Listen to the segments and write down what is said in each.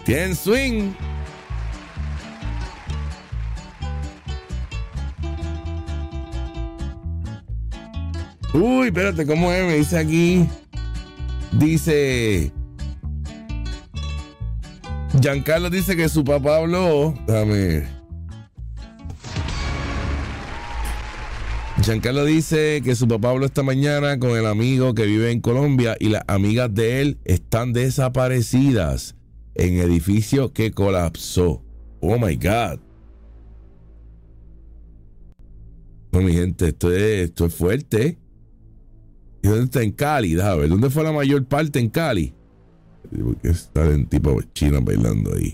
Bien swing. Uy, espérate, ¿cómo es? Me dice aquí. Dice... Giancarlo dice que su papá habló. Déjame ver. Giancarlo dice que su papá habló esta mañana con el amigo que vive en Colombia y las amigas de él están desaparecidas en edificio que colapsó. Oh my God. No, mi gente, esto es fuerte. ¿Y dónde está? En Cali, déjame ver. ¿Dónde fue la mayor parte? En Cali. Porque está en tipo China bailando ahí.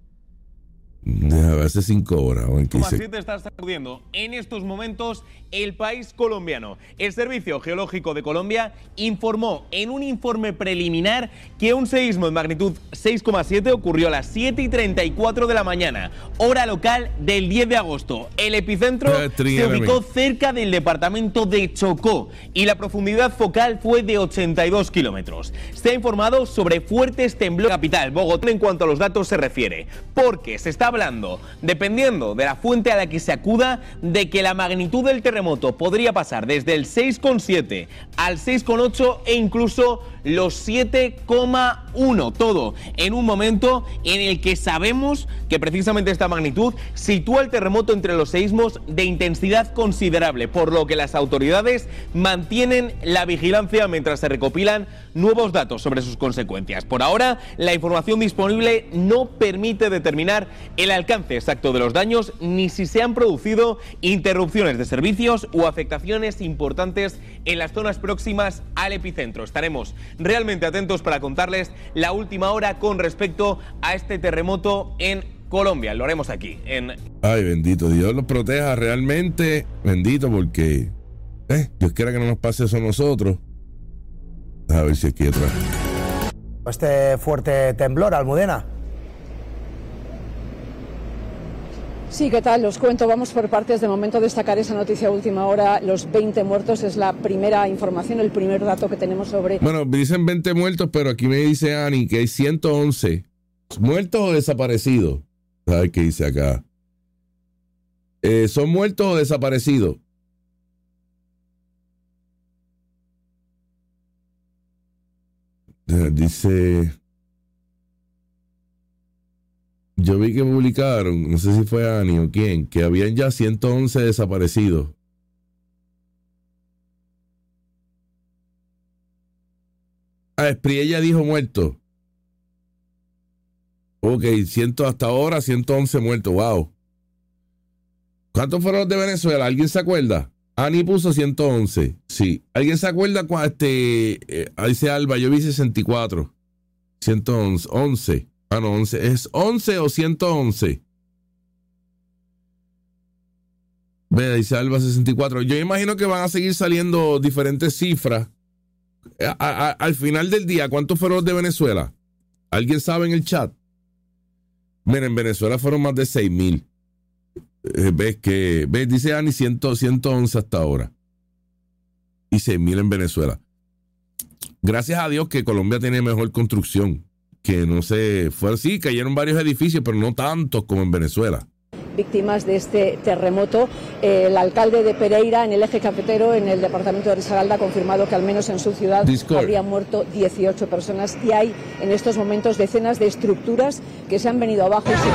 Hace 5 horas. Te está sacudiendo en estos momentos el país colombiano. El Servicio Geológico de Colombia informó en un informe preliminar que un seísmo de magnitud 6,7 ocurrió a las 7:34 de la mañana, hora local del 10 de agosto. El epicentro se ubicó cerca del departamento de Chocó y la profundidad focal fue de 82 kilómetros. Se ha informado sobre fuertes temblores en la capital, Bogotá, en cuanto a los datos se refiere, porque se está hablando, dependiendo de la fuente a la que se acuda, de que la magnitud del terremoto podría pasar desde el 6,7 al 6,8 e incluso los 7,1, todo en un momento en el que sabemos que precisamente esta magnitud sitúa el terremoto entre los seísmos de intensidad considerable, por lo que las autoridades mantienen la vigilancia mientras se recopilan nuevos datos sobre sus consecuencias. Por ahora, la información disponible no permite determinar el alcance exacto de los daños ni si se han producido interrupciones de servicios o afectaciones importantes en las zonas próximas al epicentro. Estaremos realmente atentos para contarles la última hora con respecto a este terremoto en Colombia. Lo haremos aquí en... Ay, bendito, Dios los proteja realmente, bendito, porque Dios quiera que no nos pase eso a nosotros. A ver si aquí atrás. Este fuerte temblor, Almudena. Sí, ¿qué tal? Os cuento, vamos por partes. De momento destacar esa noticia última hora, los 20 muertos, es la primera información, el primer dato que tenemos sobre... Bueno, dicen 20 muertos, pero aquí me dice Ani que hay 111 muertos o desaparecidos. ¿Sabes qué dice acá? ¿Son muertos o desaparecidos? Dice... Yo vi que publicaron, no sé si fue Ani o quién, que habían ya 111 desaparecidos. Espriella dijo muerto. Ok, hasta ahora 111 muertos, wow. ¿Cuántos fueron los de Venezuela? ¿Alguien se acuerda? Ani puso 111, sí. ¿Alguien se acuerda? Dice Alba, yo vi 64. 111. Ah, no, 11. ¿Es 11 o 111? Ve, dice Alba 64. Yo imagino que van a seguir saliendo diferentes cifras. Al final del día, ¿cuántos fueron los de Venezuela? ¿Alguien sabe en el chat? Miren, en Venezuela fueron más de 6,000. ¿Ves? Dice Ani 111 hasta ahora. Y 6,000 en Venezuela. Gracias a Dios que Colombia tiene mejor construcción. Que no sé, fue así, cayeron varios edificios, pero no tantos como en Venezuela. Víctimas de este terremoto, el alcalde de Pereira, en el eje cafetero, en el departamento de Risaralda, ha confirmado que al menos en su ciudad habrían muerto 18 personas y hay en estos momentos decenas de estructuras que se han venido abajo.